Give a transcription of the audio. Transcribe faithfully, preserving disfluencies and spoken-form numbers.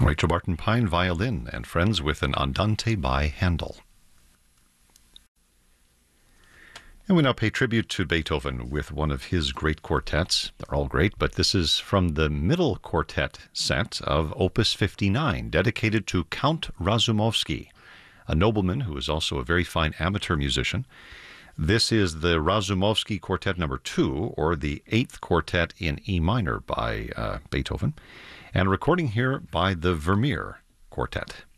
Rachel Barton Pine violin, and Friends with an Andante by Handel. And we now pay tribute to Beethoven with one of his great quartets. They're all great, but this is from the middle quartet set of Opus fifty-nine, dedicated to Count Razumovsky, a nobleman who is also a very fine amateur musician. This is the Razumovsky Quartet number two, or the eighth quartet in E minor by uh, Beethoven, and a recording here by the Vermeer Quartet.